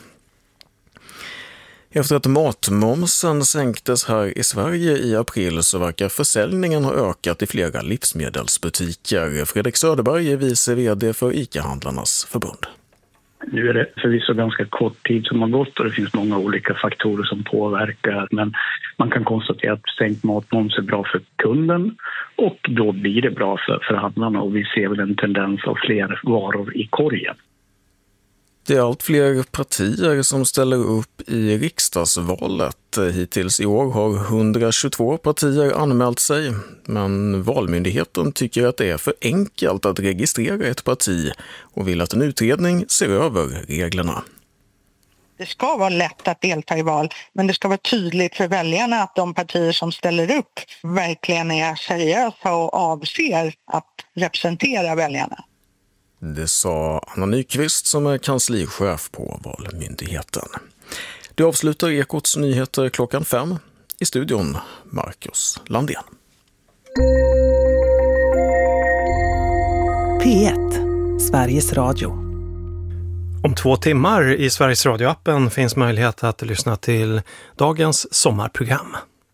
Efter att matmomsen sänktes här i Sverige i april så verkar försäljningen ha ökat i flera livsmedelsbutiker. Fredrik Söderberg är vice vd för ICA-handlarnas förbund. Nu är det förvisso ganska kort tid som har gått och det finns många olika faktorer som påverkar. Men man kan konstatera att sänkt matmoms är bra för kunden och då blir det bra för, för handlarna och vi ser väl en tendens av fler varor i korgen. Det är allt fler partier som ställer upp i riksdagsvalet. Hittills i år har hundratjugotvå partier anmält sig. Men Valmyndigheten tycker att det är för enkelt att registrera ett parti och vill att en utredning ser över reglerna. Det ska vara lätt att delta i val, men det ska vara tydligt för väljarna att de partier som ställer upp verkligen är seriösa och avser att representera väljarna. Det sa Anna Nyqvist som är kanslichef på Valmyndigheten. Det avslutar Ekots nyheter klockan fem. I studion Marcus Landén. P ett, Sveriges Radio. Om två timmar i Sveriges Radio-appen finns möjlighet att lyssna till dagens sommarprogram.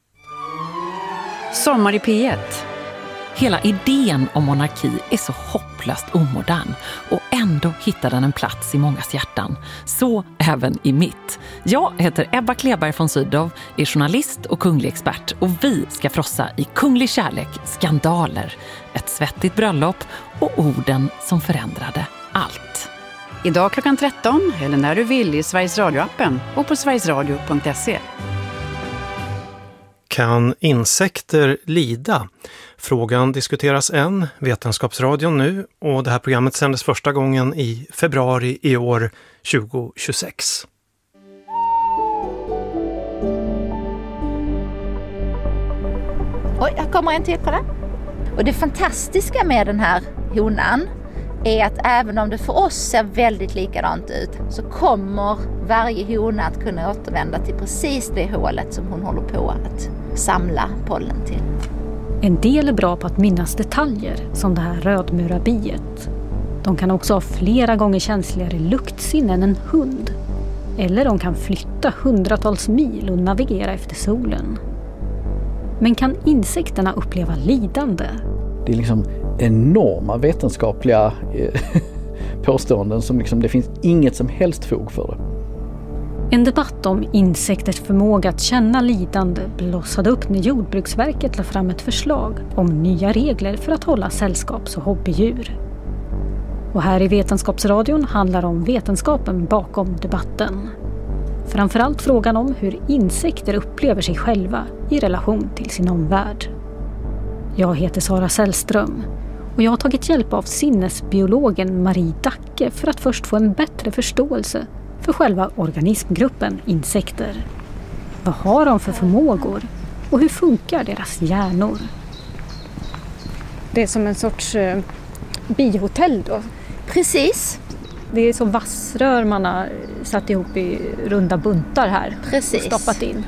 Sommar i P ett. Hela idén om monarki är så hopplöst omodern och ändå hittar den en plats i mångas hjärtan. Så även i mitt. Jag heter Ebba Kleberg von Sydow, är journalist och kunglig expert och vi ska frossa i kunglig kärlek, skandaler, ett svettigt bröllop och orden som förändrade allt. Idag klockan tretton eller när du vill i Sveriges Radio-appen och på sverigesradio punkt se. Kan insekter lida? Frågan diskuteras än, Vetenskapsradion nu, och det här programmet sändes första gången i februari i år tjugohundratjugosex. Oj, här kommer en till, kolla. Och det fantastiska med den här honan är att även om det för oss ser väldigt likadant ut så kommer varje hona att kunna återvända till precis det hålet som hon håller på att samla pollen till. En del är bra på att minnas detaljer, som det här rödmurabiet. De kan också ha flera gånger känsligare luktsinne än en hund. Eller de kan flytta hundratals mil och navigera efter solen. Men kan insekterna uppleva lidande? Det är liksom enorma vetenskapliga påståenden som liksom, det finns inget som helst fog för det. En debatt om insekters förmåga att känna lidande blossade upp när Jordbruksverket lade fram ett förslag om nya regler för att hålla sällskaps- och hobbydjur. Och här i Vetenskapsradion handlar om vetenskapen bakom debatten. Framförallt frågan om hur insekter upplever sig själva i relation till sin omvärld. Jag heter Sara Sällström och jag har tagit hjälp av sinnesbiologen Marie Dacke för att först få en bättre förståelse för själva organismgruppen insekter. Vad har de för förmågor och hur funkar deras hjärnor? Det är som en sorts eh, bihotell då. Precis. Det är så vassrör man har satt ihop i runda buntar här. Precis. Och stoppat in.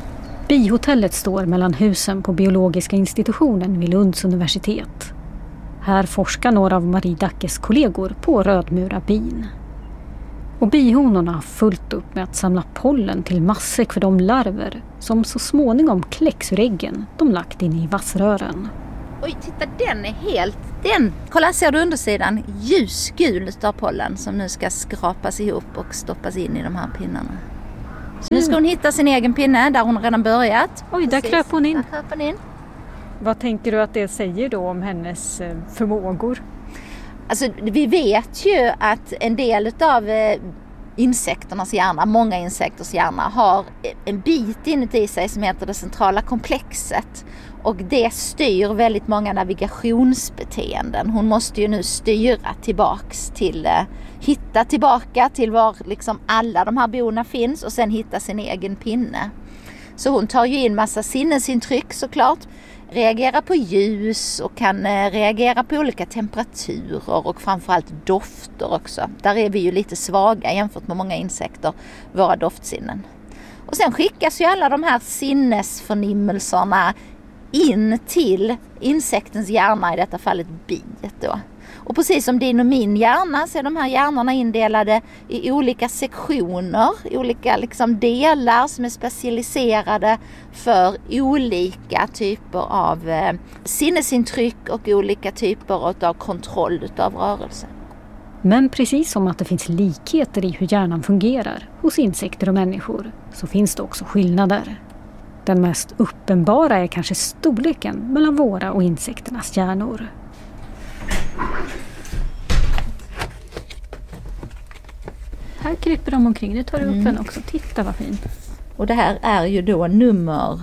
Bihotellet står mellan husen på biologiska institutionen vid Lunds universitet. Här forskar några av Marie Dackes kollegor på rödmura bin. Och bihonorna har fullt upp med att samla pollen till matsäck för de larver som så småningom kläcks ur äggen de lagt in i vassrören. Oj, titta, den är helt... Den! Kolla, ser du undersidan? Ljusgul av pollen som nu ska skrapas ihop och stoppas in i de här pinnarna. Så nu ska hon hitta sin egen pinne där hon redan börjat. Oj, där kröp hon in. Där kröp hon in. Vad tänker du att det säger då om hennes förmågor? Alltså, vi vet ju att en del av insekternas hjärna, många insekters hjärna, har en bit inuti sig som heter det centrala komplexet. Och det styr väldigt många navigationsbeteenden. Hon måste ju nu styra tillbaks till, eh, hitta tillbaka till var liksom alla de här bona finns och sen hitta sin egen pinne. Så hon tar ju in massa sinnesintryck såklart. Reagerar på ljus och kan eh, reagera på olika temperaturer och framförallt dofter också. Där är vi ju lite svaga jämfört med många insekter, våra doftsinnen. Och sen skickas ju alla de här sinnesförnimmelserna in till insektens hjärna, i detta fallet biet då. Och precis som din och min hjärna så är de här hjärnorna indelade i olika sektioner, olika liksom delar som är specialiserade för olika typer av eh, sinnesintryck och olika typer av kontroll av rörelse. Men precis som att det finns likheter i hur hjärnan fungerar hos insekter och människor så finns det också skillnader. Den mest uppenbara är kanske storleken mellan våra och insekternas hjärnor. Här kryper de omkring. Nu tar du upp mm. den också. Titta vad fin. Och det här är ju då nummer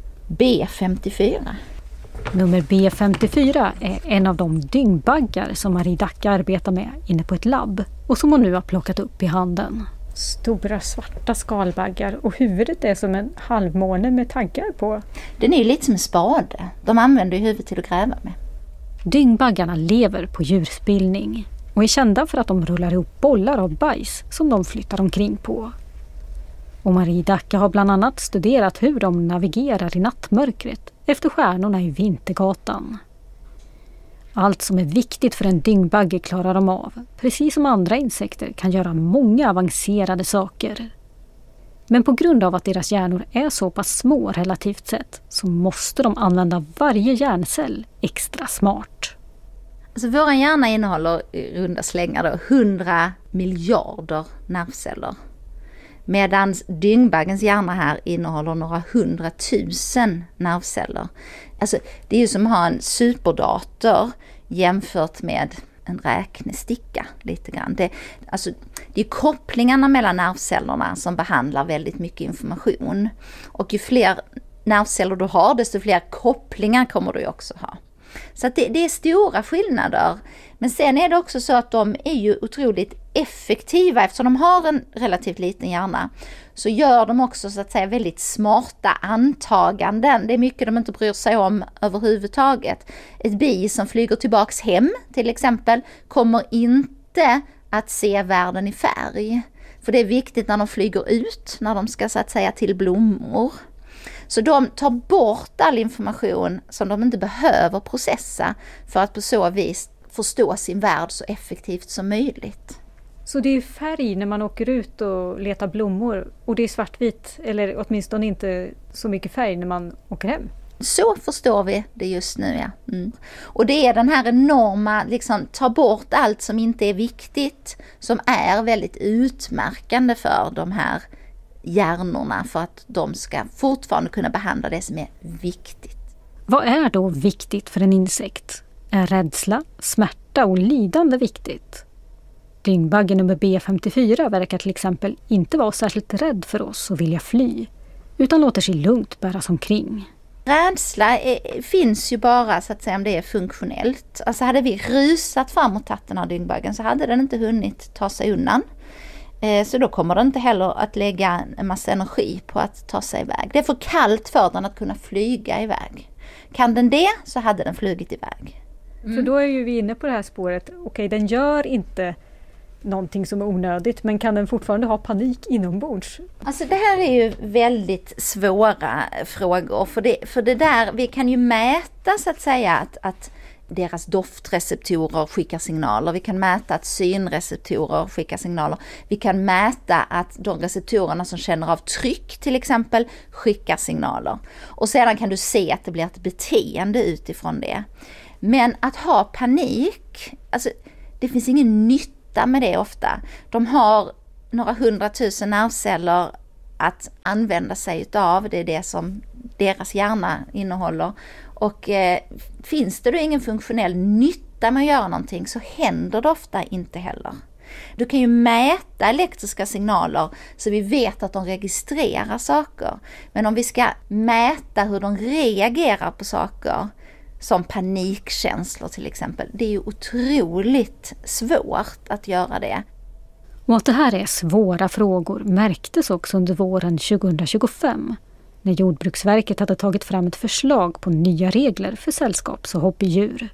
B femtiofyra. Nummer B femtiofyra är en av de dyngbaggar som Marie Dacke arbetar med inne på ett labb och som hon nu har plockat upp i handen. Stora svarta skalbaggar och huvudet är som en halvmåne med taggar på. Den är ju lite som en spade. De använder ju huvudet till att gräva med. Dyngbaggarna lever på djurspillning och är kända för att de rullar ihop bollar av bajs som de flyttar omkring på. Och Marie Dacke har bland annat studerat hur de navigerar i nattmörkret efter stjärnorna i Vintergatan. Allt som är viktigt för en dyngbagge klarar de av. Precis som andra insekter kan göra många avancerade saker. Men på grund av att deras hjärnor är så pass små relativt sett så måste de använda varje hjärncell extra smart. Alltså vår hjärna innehåller i runda slängar då hundra miljarder nervceller. Medan dyngbaggens hjärna här innehåller några hundratusen nervceller. Alltså det är ju som att ha en superdator jämfört med en räknesticka lite grann. Det, alltså, det är kopplingarna mellan nervcellerna som behandlar väldigt mycket information. Och ju fler nervceller du har, desto fler kopplingar kommer du också ha. Så att det, det är stora skillnader. Men sen är det också så att de är ju otroligt effektiva. Eftersom de har en relativt liten hjärna så gör de också så att säga väldigt smarta antaganden. Det är mycket de inte bryr sig om överhuvudtaget. Ett bi som flyger tillbaks hem till exempel kommer inte att se världen i färg. För det är viktigt när de flyger ut, när de ska så att säga till blommor. Så de tar bort all information som de inte behöver processa för att på så vis förstå sin värld så effektivt som möjligt. Så det är färg när man åker ut och letar blommor och det är svartvit eller åtminstone inte så mycket färg när man åker hem? Så förstår vi det just nu, ja. Mm. Och det är den här enorma, liksom, ta bort allt som inte är viktigt som är väldigt utmärkande för de här hjärnorna för att de ska fortfarande kunna behandla det som är viktigt. Vad är då viktigt för en insekt? Är rädsla, smärta och lidande viktigt? Dyngbaggen nummer B femtiofyra verkar till exempel inte vara särskilt rädd för oss och vilja fly, utan låter sig lugnt bäras omkring. Rädsla är, finns ju bara så att säga om det är funktionellt. Alltså hade vi rusat fram mot den här dyngbaggen så hade den inte hunnit ta sig undan. Så då kommer den inte heller att lägga en massa energi på att ta sig iväg. Det är för kallt för den att kunna flyga iväg. Kan den det så hade den flugit iväg. Mm. För då är ju vi inne på det här spåret. Okej, den gör inte någonting som är onödigt, men kan den fortfarande ha panik inombords? Alltså det här är ju väldigt svåra frågor, för det, för det där, vi kan ju mäta så att säga att, att deras doftreceptorer skickar signaler, vi kan mäta att synreceptorer skickar signaler, vi kan mäta att de receptorerna som känner av tryck till exempel skickar signaler, och sedan kan du se att det blir ett beteende utifrån det. Men att ha panik, alltså det finns ingen nytta med det ofta. De har några hundratusen nervceller att använda sig utav, det är det som deras hjärna innehåller. Och eh, finns det då ingen funktionell nytta med att göra någonting så händer det ofta inte heller. Du kan ju mäta elektriska signaler så vi vet att de registrerar saker. Men om vi ska mäta hur de reagerar på saker, som panikkänslor till exempel, det är ju otroligt svårt att göra det. Och att det här är svåra frågor märktes också under våren tjugohundratjugofem när Jordbruksverket hade tagit fram ett förslag på nya regler för sällskaps- och hobbydjur.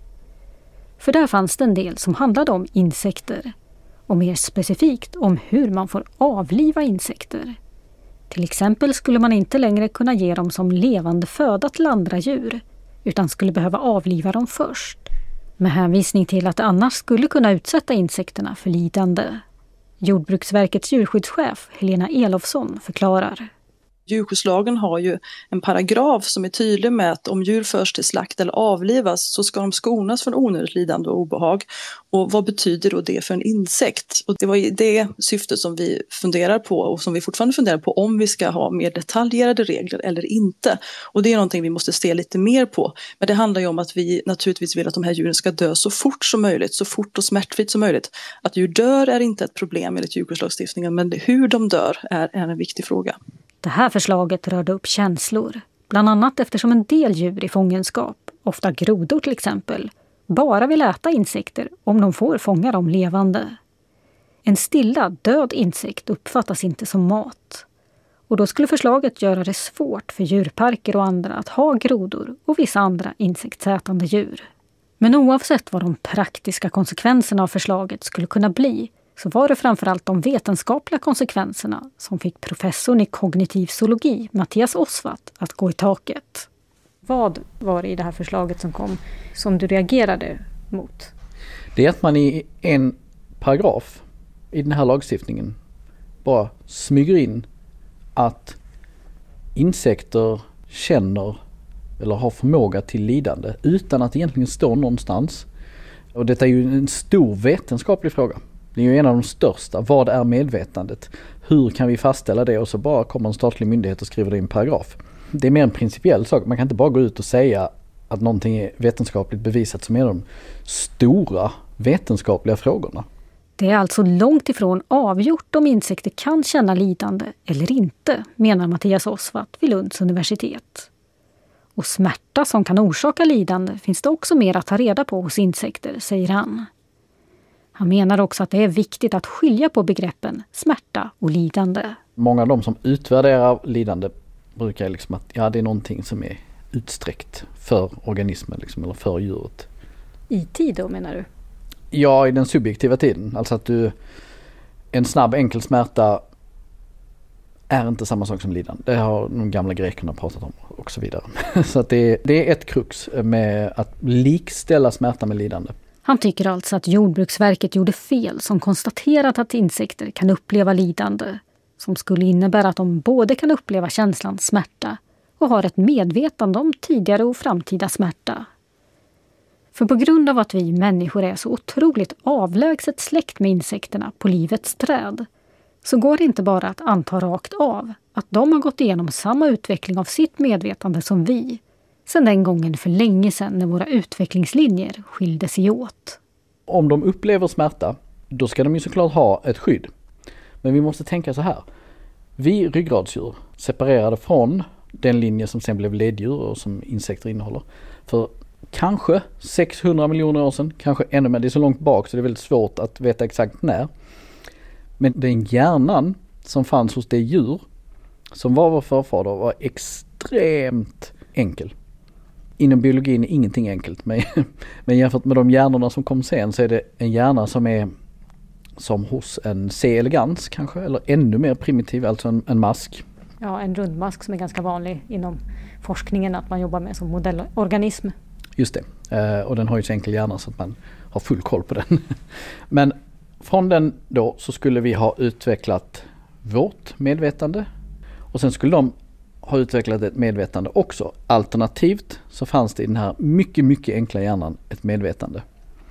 För där fanns det en del som handlade om insekter och mer specifikt om hur man får avliva insekter. Till exempel skulle man inte längre kunna ge dem som levande föda till andra djur utan skulle behöva avliva dem först, med hänvisning till att det annars skulle kunna utsätta insekterna för lidande. Jordbruksverkets djurskyddschef Helena Elofsson förklarar. Djurskyddslagen har ju en paragraf som är tydlig med att om djur förs till slakt eller avlivas så ska de skonas från onödigt lidande och obehag. Och vad betyder då det för en insekt? Och det var i det syftet som vi funderar på och som vi fortfarande funderar på om vi ska ha mer detaljerade regler eller inte. Och det är någonting vi måste se lite mer på. Men det handlar ju om att vi naturligtvis vill att de här djuren ska dö så fort som möjligt, så fort och smärtfritt som möjligt. Att djur dör är inte ett problem enligt djurskyddslagstiftningen, men hur de dör är, är en viktig fråga. Det här förslaget rörde upp känslor, bland annat eftersom en del djur i fångenskap, ofta grodor till exempel, bara vill äta insekter om de får fånga dem levande. En stilla, död insekt uppfattas inte som mat. Och då skulle förslaget göra det svårt för djurparker och andra att ha grodor och vissa andra insektsätande djur. Men oavsett vad de praktiska konsekvenserna av förslaget skulle kunna bli, så var det framförallt de vetenskapliga konsekvenserna som fick professorn i kognitiv zoologi, Mattias Osvart, att gå i taket. Vad var det i det här förslaget som kom som du reagerade mot? Det är att man i en paragraf i den här lagstiftningen bara smyger in att insekter känner eller har förmåga till lidande utan att det egentligen står någonstans. Och detta är ju en stor vetenskaplig fråga. Det är ju en av de största. Vad är medvetandet? Hur kan vi fastställa det? Och så bara kommer en statlig myndighet och skriver det i en paragraf. Det är mer en principiell sak. Man kan inte bara gå ut och säga att någonting är vetenskapligt bevisat som är de stora vetenskapliga frågorna. Det är alltså långt ifrån avgjort om insekter kan känna lidande eller inte, menar Mattias Osvart vid Lunds universitet. Och smärta som kan orsaka lidande finns det också mer att ta reda på hos insekter, säger han. Han menar också att det är viktigt att skilja på begreppen smärta och lidande. Många av de som utvärderar lidande brukar liksom att ja, det är någonting som är utsträckt för organismen liksom, eller för djuret. I tid då menar du? Ja, i den subjektiva tiden. Alltså att du, en snabb enkel smärta är inte samma sak som lidande. Det har de gamla grekerna pratat om och så vidare. Så att det, det är ett krux med att likställa smärta med lidande. Han tycker alltså att Jordbruksverket gjorde fel som konstaterat att insekter kan uppleva lidande, som skulle innebära att de både kan uppleva känslan smärta och har ett medvetande om tidigare och framtida smärta. För på grund av att vi människor är så otroligt avlägset släkt med insekterna på livets träd, så går det inte bara att anta rakt av att de har gått igenom samma utveckling av sitt medvetande som vi, sedan den gången för länge sedan när våra utvecklingslinjer skilde sig åt. Om de upplever smärta, då ska de ju såklart ha ett skydd. Men vi måste tänka så här. Vi ryggradsdjur separerade från den linje som sen blev leddjur och som insekter innehåller. För kanske sexhundra miljoner år sedan, kanske ännu mer. Det är så långt bak så det är väldigt svårt att veta exakt när. Men den hjärnan som fanns hos det djur som var vår förfader var extremt enkel. Inom biologin är ingenting enkelt, men, men jämfört med de hjärnorna som kom sen så är det en hjärna som är som hos en C. elegans kanske, eller ännu mer primitiv, alltså en, en mask. Ja, en rundmask som är ganska vanlig inom forskningen att man jobbar med som modellorganism. Just det, eh, och den har ju så enkel hjärna så att man har full koll på den. Men från den då så skulle vi ha utvecklat vårt medvetande och sen skulle de ha utvecklat ett medvetande också. Alternativt så fanns det i den här mycket, mycket enkla hjärnan ett medvetande.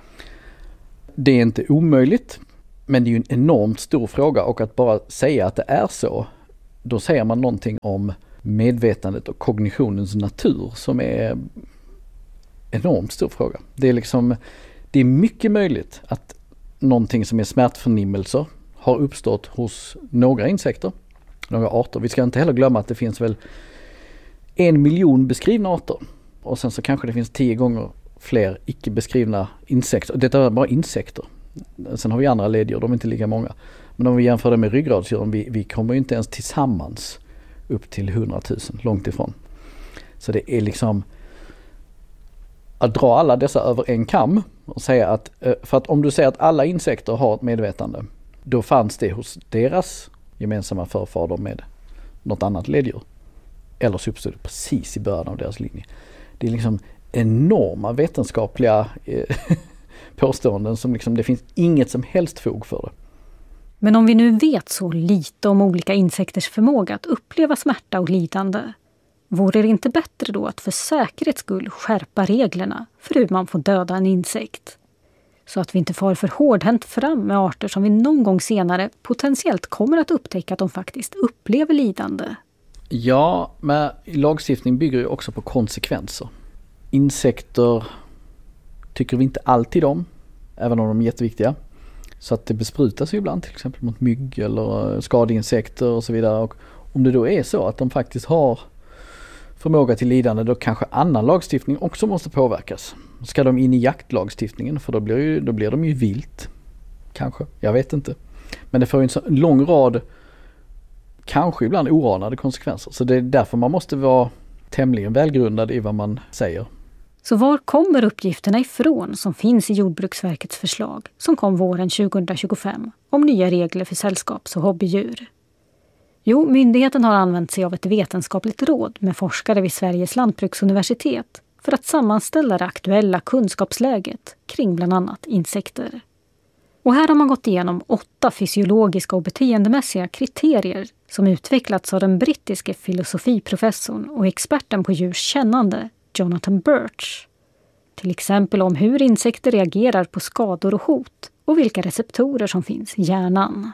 Det är inte omöjligt, men det är ju en enormt stor fråga och att bara säga att det är så, då säger man någonting om medvetandet och kognitionens natur som är en enormt stor fråga. Det är liksom, det är mycket möjligt att någonting som är smärtförnimmelser har uppstått hos några insekter, några arter. Vi ska inte heller glömma att det finns väl en miljon beskrivna arter och sen så kanske det finns tio gånger fler icke beskrivna insekter. Detta är bara insekter. Sen har vi andra leddjur, de är inte lika många. Men om vi jämför det med ryggradsdjuren, vi, vi kommer ju inte ens tillsammans upp till hundratusen, långt ifrån. Så det är liksom att dra alla dessa över en kam och säga att, för att om du säger att alla insekter har ett medvetande, då fanns det hos deras gemensamma förfader med något annat leddjur. Eller så uppstod det precis i början av deras linje. Det är liksom enorma vetenskapliga eh, påståenden som liksom, det finns inget som helst fog för det. Men om vi nu vet så lite om olika insekters förmåga att uppleva smärta och lidande, vore det inte bättre då att för säkerhets skull skärpa reglerna för hur man får döda en insekt? Så att vi inte far för hårdhänt fram med arter som vi någon gång senare potentiellt kommer att upptäcka att de faktiskt upplever lidande. Ja, men lagstiftning bygger ju också på konsekvenser. Insekter tycker vi inte alltid om, även om de är jätteviktiga. Så att det besprutas ju ibland till exempel mot mygg eller skadeinsekter och så vidare. Och om det då är så att de faktiskt har förmåga till lidande, då kanske annan lagstiftning också måste påverkas. Ska de in i jaktlagstiftningen? För då blir, ju, då blir de ju vilt. Kanske, jag vet inte. Men det får ju en så lång rad, kanske ibland oanade konsekvenser. Så det är därför man måste vara tämligen välgrundad i vad man säger. Så var kommer uppgifterna ifrån som finns i Jordbruksverkets förslag som kom våren tjugohundratjugofem om nya regler för sällskaps- och hobbydjur? Jo, myndigheten har använt sig av ett vetenskapligt råd med forskare vid Sveriges lantbruksuniversitet för att sammanställa det aktuella kunskapsläget kring bland annat insekter. Och här har man gått igenom åtta fysiologiska och beteendemässiga kriterier som utvecklats av den brittiske filosofiprofessorn och experten på djurs kännande Jonathan Birch. Till exempel om hur insekter reagerar på skador och hot och vilka receptorer som finns i hjärnan.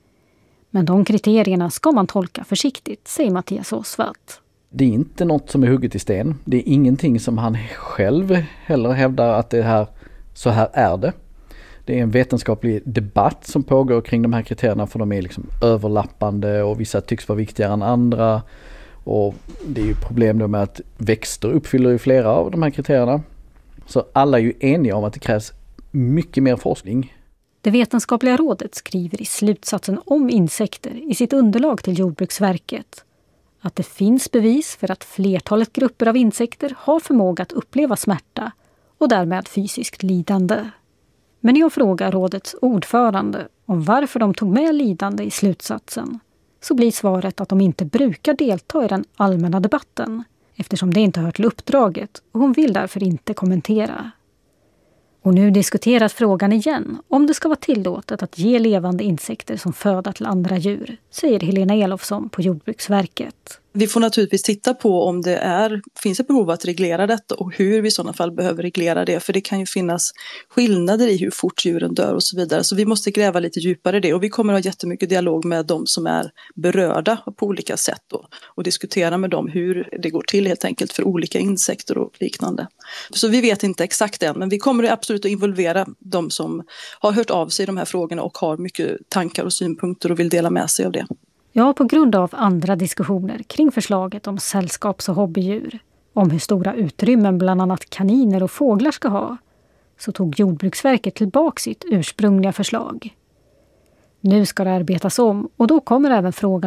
Men de kriterierna ska man tolka försiktigt, säger Mattias Oswald. Det är inte något som är hugget i sten. Det är ingenting som han själv heller hävdar att det här, så här är det. Det är en vetenskaplig debatt som pågår kring de här kriterierna, för de är liksom överlappande och vissa tycks vara viktigare än andra. Och det är ju problem då med att växter uppfyller ju flera av de här kriterierna. Så alla är ju eniga om att det krävs mycket mer forskning. Det vetenskapliga rådet skriver i slutsatsen om insekter i sitt underlag till Jordbruksverket att det finns bevis för att flertalet grupper av insekter har förmåga att uppleva smärta och därmed fysiskt lidande. Men när jag frågar rådets ordförande om varför de tog med lidande i slutsatsen, så blir svaret att de inte brukar delta i den allmänna debatten eftersom det inte hör till uppdraget och hon vill därför inte kommentera. Och nu diskuteras frågan igen om det ska vara tillåtet att ge levande insekter som föda till andra djur, säger Helena Elofsson på Jordbruksverket. Vi får naturligtvis titta på om det är, finns ett behov att reglera detta och hur vi i sådana fall behöver reglera det. För det kan ju finnas skillnader i hur fort djuren dör och så vidare. Så vi måste gräva lite djupare i det och vi kommer att ha jättemycket dialog med de som är berörda på olika sätt då, och diskutera med dem hur det går till helt enkelt för olika insekter och liknande. Så vi vet inte exakt än, men vi kommer absolut att involvera de som har hört av sig i de här frågorna och har mycket tankar och synpunkter och vill dela med sig av det. Ja, på grund av andra diskussioner kring förslaget om sällskaps- och hobbydjur, om hur stora utrymmen bland annat kaniner och fåglar ska ha, så tog Jordbruksverket tillbaka sitt ursprungliga förslag. Nu ska det arbetas om och då kommer även frågan